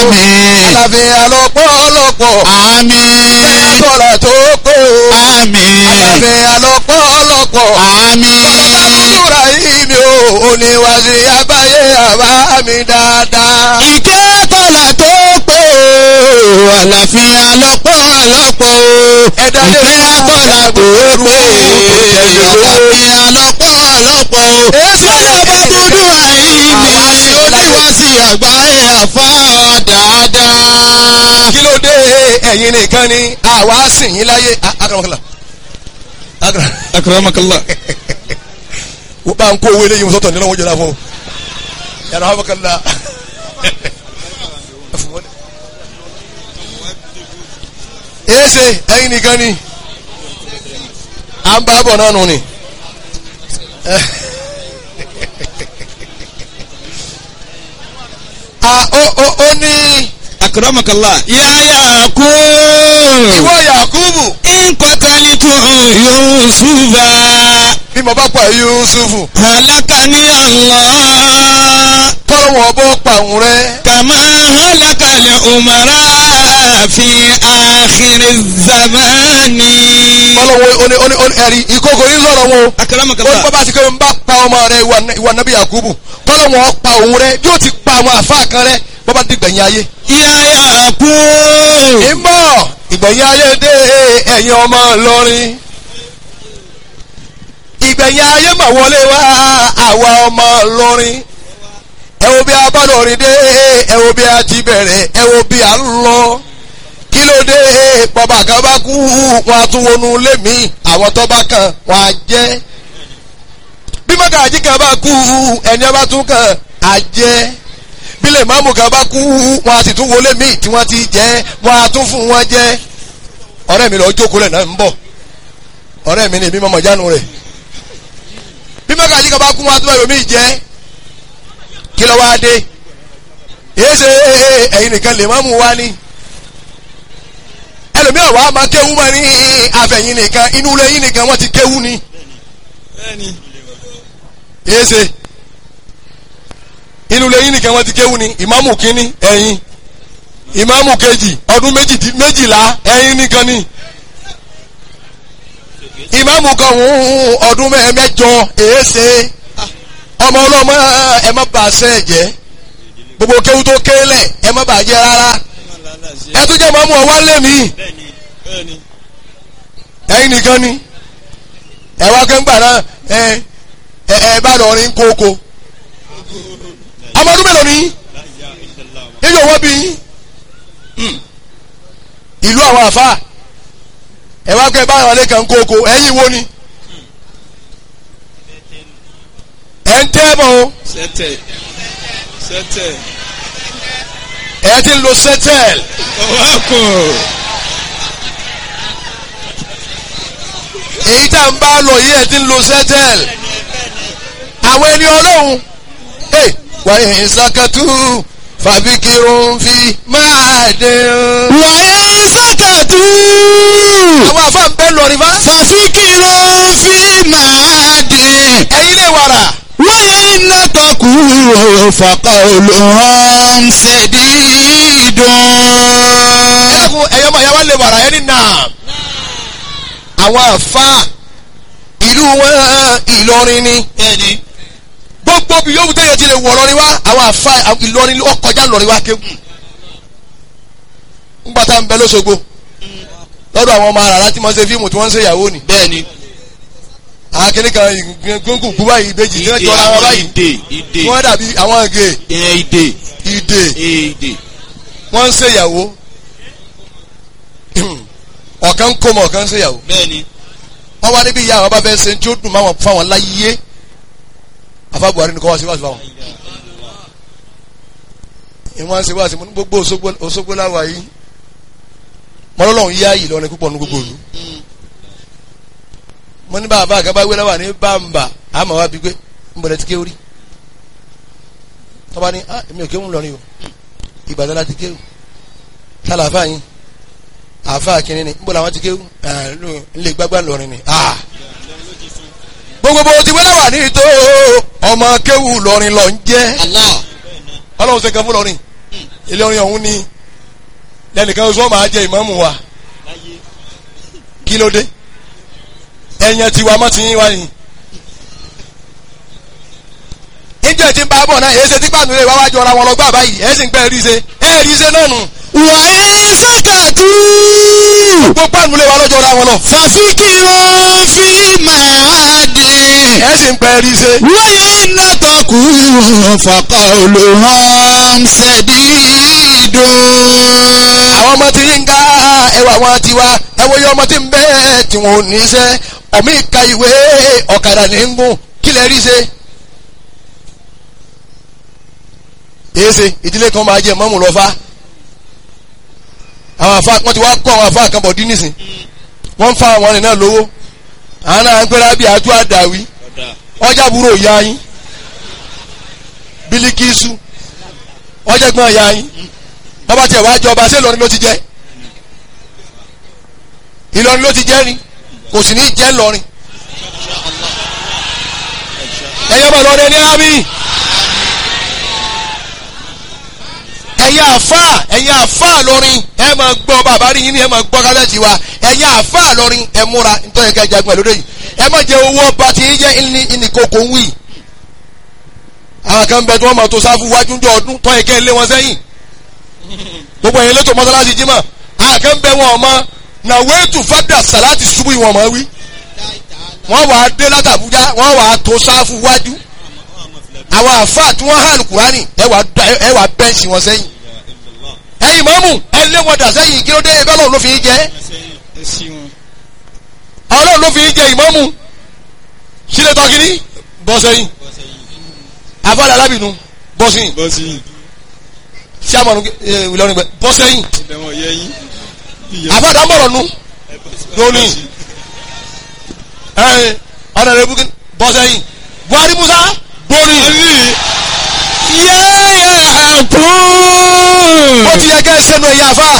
àmín. àlàáfíà lọ́pọ̀lọpọ̀. àmín. sọ̀rọ̀ tó kó. àmín. àlàáfíà lọ́pọ̀lọpọ̀. àmín. àbúrò yìí mi ò oníwàsí abáyé àbá mi dáadáa. ìkẹ́ kọ́lá tó pé àlàáfíà lọ́pọ̀lọpọ̀ ẹ̀dá lè ìkẹ́ kọ́lá tó pé àlàáfíà lọ́pọ̀lọpọ̀ sọ́yà bá dúdú àìní oníwàsí àgbáyé àfa dáadáa. kí ló dé ẹ̀yin nìkan ni àwa sìn yín láyé akramakallah akramakallah. wọ́n bá ń kó owó eléyìí sọ́tọ̀ nínú wọn jẹ́ra fún un yàrá akramakallah. èsè ẹ̀yin nìkan ni à ń bá bọ̀ náà nù ni. ó ní. akramakallah. yáyà kú. ìwọ Yakubu. nkọ́tàlítù Yusufa. bí mo bá pa Yusufu. halakani Allah. kọ́lọ́wọ́ bọ́ pàrọ̀ rẹ. kàmá halakali umara fi àkìrì zamani. kọ́lọ́wọ́ ó ní ẹ̀rí ìkókò yín sọ̀rọ̀ wọn. ó ní akramakallah. bàbá àti kẹ́mi bá pa ọmọ rẹ ìwà nàbí Yakubu. kọ́lọ́wọ́ pa òun rẹ yóò ti pa àwọn àfa kan rẹ bọ́bá dìgbẹ̀yìn ayé. yáyà kú. ìmọ̀ ìgbẹ̀yìn ayé dé ẹ̀yin ọmọ Ìlọrin. ìgbẹ̀yìn ayé mà wọlé wá àwa ọmọ Ìlọrin. ẹ wo bí a bá lọrin dé ẹ wo bí a ti bẹ̀rẹ̀ ẹ wo bí a ń lọ. kí ló dé bàbá kan bá kú wọn a tún wọnú ilé mi àwọn tó bá kàn wọn á jẹ́. bí mọ́gàjí kan bá kú ẹni ọba tún kàn á jẹ́. bílẹ̀ máàmù kan bá kú wọn a sì tún wọlé mi tí wọ́n ti jẹ́ wọn a tún fún wọn jẹ́. ọ̀rẹ́ mi lọ jókòó lẹ̀ náà ń bọ̀ ọ̀rẹ́ mi ni èmi mọ̀mọ́ jánu rẹ̀. bí mọ́gàjí kan bá kú wọn a tún bá yomi jẹ́. kí ló wá dé èyí ṣe ẹ̀yin nìkan lè máàmù wá ní. ẹlòmíràn wàá máa kéwú mọ́ ní àfẹ̀yìn nìkan inú ilé yín nìkan wọ́n ti kéwú ni. èyí ṣe inú ilé yín nìkan wọ́n ti kéwú ni ìmáàmù kínní ẹ̀yin ìmáàmù kejì ọdún méjìlá ẹ̀yin nìkan ni ìmáàmù kan ọdún mẹ́jọ èyí ṣe ọmọ ọlọ́mọ ẹ má bàa ṣe ẹ̀jẹ̀ gbogbo kéwú tó kélẹ̀ ẹ má bàa jẹ́ rárá ẹ tún jẹ́ mọ́mú ọwọ́ lé mi ẹ̀yin nìkan ni ẹ wá kẹ́ńgbà náà ẹ bá lọ rin kókó ọmọ ọdún mélòó ni yíyọ wọ́n bí ìlú àwọn àfa ẹ wá kẹ́ báyọ̀ lé kan kókó ẹ̀yin wo ni ẹ̀ ń tẹ́ bọ̀ o ẹ̀ ti ń lo sẹ́tẹ̀l èyí tá n bá lọ yìí ẹ̀ ti ń lo sẹ́tẹ̀l àwọn ẹni ọlọ́run wàyí sakatu fàbíkirun fi máa dé. wàyí sakatu. àwọn àfa ń bẹ́ lọ rí fa. fàbíkirun fi máa dé. ẹ̀yin lè wàrà. wáyé iná tọkù fàkà olùhàn ṣèdídùn. ẹ̀kún ẹ̀yọ́ máa yá wá lè wàrà ẹni náà. àwọn àfa ìlú wọn Ìlọrin ni. gbogbo bí yóò tẹ̀yẹ ti lè wọ̀ lọ́rin wá àwọn àfa Ìlọrin ó kọjá lọ́rin wá kéwù. ńgbà tá à ń bẹ lóṣogbo lọ́dọ̀ àwọn ọmọ àràrá tí wọ́n ṣe fíìmù tí wọ́n ń ṣe ìyàwó ni. bẹ́ẹ̀ni. akíní kan gbóngùn kú báyìí ìbejì tí wọ́n jọra wọn báyìí wọ́n dàbí àwọn ìgè ìdè wọ́n ń ṣe ìyàwó ọ̀kan ń kó mọ̀ ọ̀kan ń ṣe ìyàwó. bẹ́ẹ̀ni. wọ́n wá níbi ìyá àwọn bá fẹ́ ṣe tí ó dùn máwọn fáwọn láyé afa Buhari nìkan wá sí wáṣí fáwọn. ìwọ́n ṣe wáṣí mo ní gbogbo Òṣogbo láwa yìí mọ́lọ́lọ́hún yá yìí lọ́rin púpọ̀ ní gbogbo òlu. mo ní bàbá àgàbà wé láwà ní bàmbà àmọ́ wá bí gbé ń bọ̀dẹ̀ ti kéwù rí. tọ́ba ní èmi ò kéwù lọ́rin o Ìbàdàn láti kéwù tálà àfáà yín àfáà kìíní ni ń bọ̀ làwọn ti kéwù ńlẹ̀ gbágbá lọ́rin ni. gbogbo bó ti wé láwà ní ìtò ọmọ kéwù lọ́rin lọ ń jẹ́ ọlọ́run ṣe kan fún lọ́rin Ìlọrin ọ̀hún ni lẹ́nìkan sọ máa jẹ ìmáàmù wa kí ló dé ẹ̀yàn tiwa mọ́ ti yín wá ni. ìjọ tí ń bá bọ̀ náà èyí ṣe tí pàánù lè wá wájú ọ̀ra wọn lọ gbà báyìí ẹ̀ sì ń pẹ́ rí ṣe náà nù. wàyí sàkàtú. gbogbo pàánù lè wá lọ́jọ́ ọ̀ra wọn lọ. fàfikìrún fílímà dì. ẹ̀ sì ń pẹ́ rí ṣe. wáyé nàtọ̀kù fàkà olùhàn ṣẹ̀dídùn. àwọn ọmọ tí ń ga ẹwà wọn ti wá ẹwọ yẹ ọmọ tí ń bẹ tí wọn ò ní iṣẹ́ ọmọ ìka ìwé ọ̀kadà ní ń gùn kí lè rí ṣe. èsè ìdílé kan máa jẹ mọ́mù lọ́fà àwọn àfa wọn ti wá kọ́ àwọn àfa kan bọ̀ dín nísìn wọ́n ń fa àwọn ọ̀rìn náà lówó àwọn náà ń pẹ́rẹ́ bí àjọ àdàwí ọjà búrò ya yín bílíkìsù ọjà gbọ́n ya yín bàbá tiẹ̀ wá jọba ṣé Ìlọrin ló ti jẹ́ Ìlọrin ló ti jẹ́ ni kò sì ní jẹ́ Ìlọrin ẹ̀yọ́ bọ̀ lọ́dẹ ní àmì. ẹ̀yin àfáà lọ́rin ẹ máa gbọ́ bàbá rí yín ni ẹ máa gbọ́ kálẹ̀jì wa ẹ̀yin àfáà lọ́rin ẹ múra nítorí ká jagun lóde yìí ẹ má jẹ owó ọba tí yín jẹ́ ìnìkókò ń wì. àwọn kan bẹ tí wọ́n máa tó sáfù wájú jọ ọdún tọ́ ẹ̀kẹ́ lé wọn sẹ́yìn gbogbo ẹ̀yin lẹ́tọ̀ mọ́sálásí jímọ̀ àwọn kan bẹ wọn ọmọ nàwéètù fàdà sàláàtì ṣubú ìwọ̀n mọ́ wí wọ́n wàá dé látàbújá wọ́n wàá tó sáfù wájú àwọn àfáà tí wọ́n hàn kúránì ẹ wàá bẹ́ǹsì wọn sẹ́yìn ẹ̀yin mọ́mù ẹ lé wọn dà sẹ́yìn kí ló dé ẹgbẹ́ ọlọ́run ló fi ń jẹ́ ọlọ́run ló fi ń jẹ ìmọ́mù sílẹ̀ tọ́kìní bọ́ sẹ́yìn àfáàlà alábìnú bọ́ sẹ́yìn sàmọ̀nù Ìlọrin gbẹ bọ́ sẹ́yìn àfáàlà mọ̀rọ̀ nu lónìí ọ̀nà rẹ̀ bukín bọ́ sẹ́yìn Buhari Musa borí yẹ́yẹ́ kú. ó ti yẹ kẹ́ ẹ sẹ́nu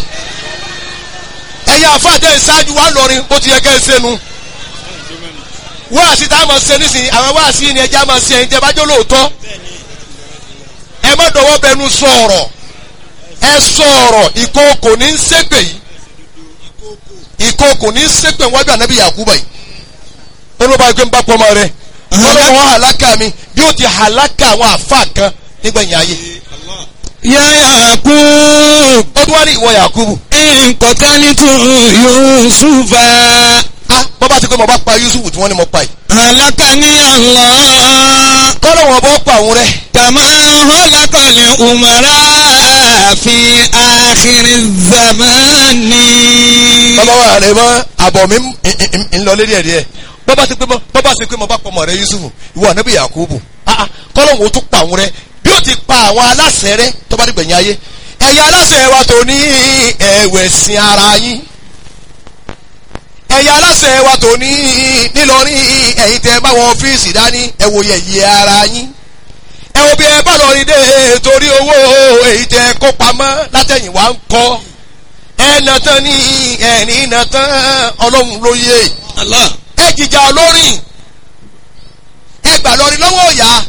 ẹ̀yà àfáà tẹ̀ ẹ ṣáájú wa lọ́rin ó ti yẹ kẹ́ ẹ sẹ́nu wáàsí tá a máa ṣe nísìnyí àwọn wáàsí ni ẹja máa ṣe ẹ̀yin tẹ́ bá jọ lóòótọ́ ẹ má dọ̀wọ́ bẹnu sọ̀rọ̀ ẹ sọ̀rọ̀ ìkookò ní ṣépè yìí ìkookò ní ṣépè wájú ànábì Yakuba yìí ó ló bá gbé ń bá pọ́ ọmọ rẹ̀ ọlọ́wọ́ halaka mi bí ó ti halaka àwọn àfa kan nígbẹ̀yìn ayé. yáyà kú. ó tún wá ní ìwọ Yakubu. nkọ̀tánítù Yusufa. bọ́ bá ti pé mo bá pa Yusufu tí wọ́n ní mo pa yìí. halaka ní Allah. kọ́lọ̀ wọn bọ́ pa òun rẹ̀. kàmá halakọ̀lẹ̀ umara fi akhiri zamani. bàbá wa rẹ̀ mọ́ àbọ̀ mi ń lọ lérí ẹ̀rí ẹ̀ bọ́bá ṣe pé mo bá pọ̀ mọ̀ rẹ Yusufu ìwọ ànábì Yakubu kọ́lọ́hún ó tún pa àwọn rẹ bí ó ti pa àwọn aláṣẹ rẹ tó bá dìgbẹ̀yìn ayé ẹ̀yin aláṣẹ wa tó ní ẹ̀wẹ̀sìn ara yín ẹ̀yin aláṣẹ wa tó ní nílọrin ẹ̀yin tẹ́ bá wọn ọ́fíìsì dání ẹ̀wòye yẹ ara yín ẹ̀wò bí ẹ bá lọ rí dé torí owó èyí tẹ́ kó pamọ́ látẹ̀yìn wá ń kọ́ ẹ̀ nàtán ní ẹ̀ní nàtán ọlọ́run ló yé Allah. ẹ jìjà olórin ẹ gbà lọrin lọ́wọ́ ọ̀yà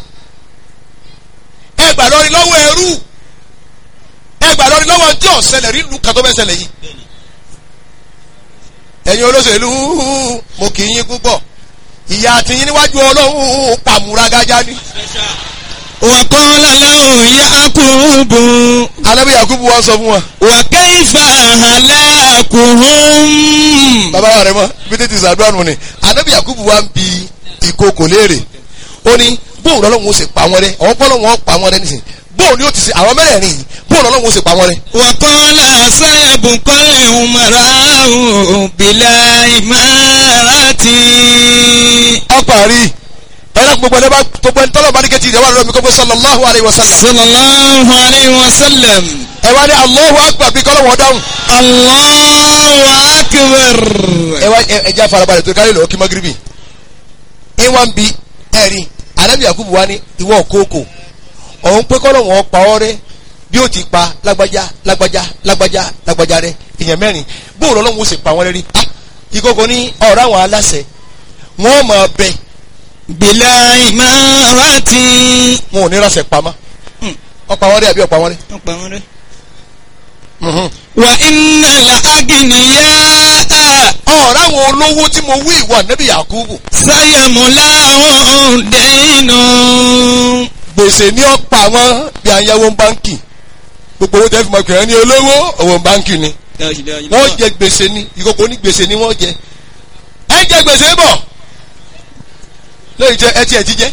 ẹ gbà lọrin lọ́wọ́ ẹrú ẹ gbà lọrin lọ́wọ́ tí ọ̀sẹ̀lẹ̀ rí lu kàtó bẹ́ẹ̀ ṣẹlẹ̀ yìí. ẹ̀yin olóṣèlú mo kì í yín púpọ̀ ìyá àtìyín níwájú ọlọ́run pàmùrágájá ni. wa qala lahu Yakubu. alábí Yakubu wá sọ fún wa. wa kayfa halakuhum. bàbá rẹ mọ bí tètè sàdúrà nù ni alábí Yakubu wá ń bi ìkookò léèrè ó ní bóun lọ́lọ́run ó sì pa wọn rẹ àwọn pọ́lọ́run ó pa wọn rẹ nísìnyí bóun ni ó ti ṣe àwọn mẹ́rẹ̀ẹ̀rin yìí bóun lọ́lọ́run ó sì pa wọn rẹ. wa qala sayabqal umara'u bila imarati. ọparí ẹ̀rọ gbogbo ẹni bá gbogbo ẹni tọ́lọ̀ bá ní kẹ́tì ìdẹ́wà lọ́wọ́ mi kó gbé sallallahu alayhi wa sallam. sallallahu alayhi wa sallam. ẹ wá ní Allahu akbar bí kọ́lọ̀ wọn dáhùn. Allahu akbar. ẹ wá ẹ jẹ́ àfarabalẹ̀ tó kárí lọ́wọ́ kí magiribi. ẹ wá ń bi ẹ̀rí Ànábì Yakubu wá ní ìwọ kókò òun pé kọ́lọ̀ wọn pa ọ́ rẹ́ bí ó ti pa lágbájá rẹ èèyàn mẹ́rin bóun lọ́lọ́run ó sì pa wọ́n rẹ́ rí. ìkókò ní ọ̀rọ̀ àwọn aláṣẹ wọ́n máa bẹ bila imarati. wọn ò ní ránṣẹ́ pamọ́ ọ̀pá wọn rẹ àbí ọ̀pá wọn rẹ. ọ̀pá wọn rẹ. Wa innal agniyaa. ọ̀rọ̀ àwọn olówó tí mo wí ìwà nẹ́bí Yakubu. Sayamulahum daynun. gbèsè ní ọ̀pá wọn bí ayáwó báńkì gbogbo owó tẹ́ fi mọ̀ kìrẹ́ ní olówó owó báńkì ni wọ́n jẹ gbèsè ní ìkókó ní gbèsè ni wọ́n jẹ ẹ jẹ gbèsè bọ̀ lóyún jẹ ẹ tiẹ̀ ti jẹ.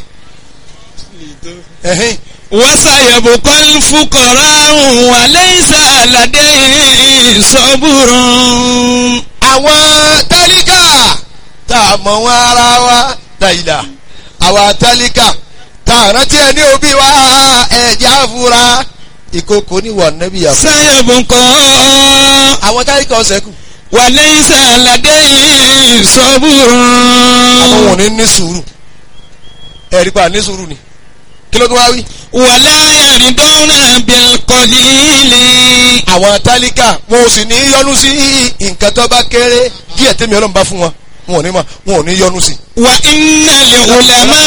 Wasayabqal fuqara'u wa laysa ladayhim sabrun. àwọn tálíkà tá a mọ̀ wọn ara wa dàìdà àwọn tálíkà tá a rántí ẹni òbí wa ẹ̀já fura ìkókó ní wà nẹ́bí Yakubu. Sayabqa. àwọn tálíkà ọ̀sẹ̀kù. Wa laysa ladayhim sabrun. àwọn wọn ní sùúrù ẹ̀rí pa ní sùúrù ni kí ló tó wá wí. Wala yariduna bil qalili. àwọn tálíkà wọn ò sì ní yọnu sí nǹkan tó bá kéré díẹ̀ tẹ́mi Ọlọ́run bá fún wọn wọn ò ní yọnu sí. Wa innal ulama.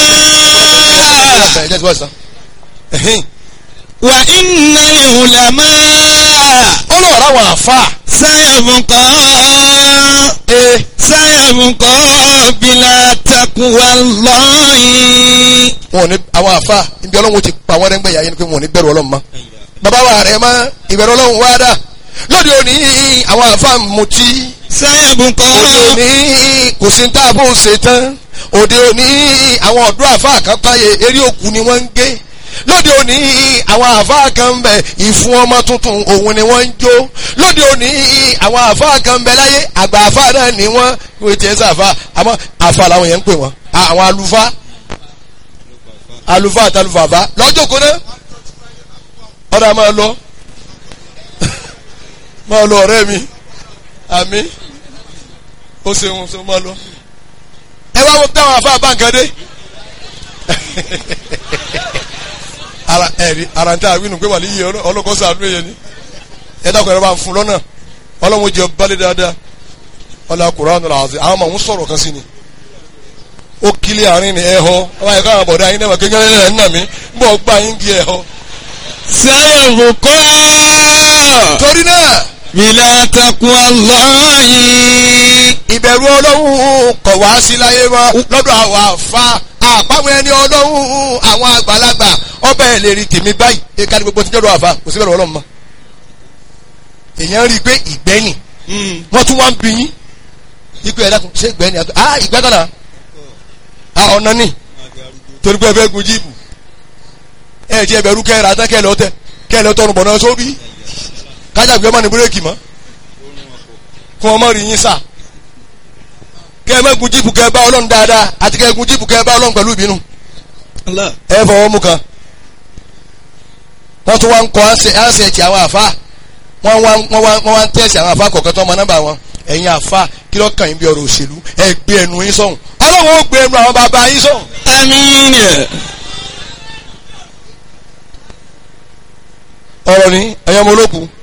Wa innal ulama. ó lọ rà wọn àfa. Sayabqa. Sayabqa bila taqwallahi. wọn ò ní àwọn àfa ibi Ọlọ́run ti pa wọ́n rẹ́gbẹ̀ẹ́ yà yẹn ni pé wọn ò ní bẹ̀rù Ọlọ́run mọ́. bàbá wa rẹ̀ mọ́ ìbẹ̀rù Ọlọ́run wá dà lóde òní àwọn àfa mutí. Sayabqa. òde òní kò sí ní táàbù ṣe tán òde òní àwọn ọ̀dọ́ àfa àkàtàyè eré òkú ni wọ́n ń gé lóde òní àwọn àfa kan bẹ ìfún ọmọ tuntun òun ni wọ́n ń jó lóde òní àwọn àfa kan bẹ láyé àgbà àfa náà ni wọ́n wọ́n ti ẹ̀ sàfà àmọ́ àfa làwọn yẹn ń pè wọ́n àwọn àlùfáà àtàlùfàfà lọ́jọ́ kó ná ọ̀dà máa lọ ọ̀rẹ́ mi àmì ó ṣeun ṣe máa lọ ẹ wá wọ́n táwọn àfa báńkàdé ara ń tẹ́ àwínú pé wà ní iye ọlọ́kọ́sọ àdúrà yẹn ni ẹ dákọ̀ ẹ̀rọ bá ń fún lọ́nà ọlọ́run jẹ balẹ̀ dáadáa ọlọ́run Kùránì àti àwọn ọmọ òun sọ̀rọ̀ kan sí ni ó kílé àárín ni ẹ̀họ́ ọba ẹ̀ka àwọn bọ̀dá yín náà kékeré ẹ̀ ń nà mí ń bọ̀ gbà yín di ẹ̀họ́. Sayabqa. torí náà. bila taqwallahi. ìbẹ̀rù Ọlọ́run kọ̀ wá sí láyé mọ́ lọ́dọ̀ àwọn àfa àpamọ́ ẹni Ọlọ́run àwọn àgbàlagbà ọbẹ̀ ẹ̀ lè rí tèmi báyìí ẹ̀ka ní gbogbo tí jọ́dọ̀ àfa kò sí bẹ̀rù Ọlọ́run mọ́. èèyàn rí i pé ìgbẹ́yìn wọ́n tún wá ń bí yín ikú ẹ̀dá ṣé ìgbẹ́yìn ìgbẹ́ kan náà ọ̀nà ni torí pé ẹ fẹ́ gun jíìpù ẹ jẹ́ ẹbẹ̀rú kẹ́ra tán kẹ́lẹ́ tọrùn bọ̀ náà sóbì kájàgbé ọmọ ní búrẹ́kì mọ́ fún ọmọ rí yín sà kẹ́ ẹ mẹ́gun jíìpù kẹ́ ẹ bá Ọlọ́run dáadáa àti kẹ́ ẹ gun jíìpù kẹ́ ẹ bá Ọlọ́run pẹ̀lú ìbínú ẹ fọwọ́ mú kan wọ́n tún wá ń kọ́ ánsẹ̀tì àwọn àfa wọ́n wá ń tẹ̀sí àwọn àfa kọ̀ọ̀kan tó ọmọ nọ́mbà wọn ẹ̀yin àfa kí ló kàn yín bí ọ̀rọ̀ òṣèlú ẹ gbé ẹnu yín sọ̀hún Ọlọ́run ó gbé ẹnu àwọn bàbá yín sọ̀hún. Àmín. ọ̀rọ̀ ni ẹ̀yọ́ ọmọ olókùn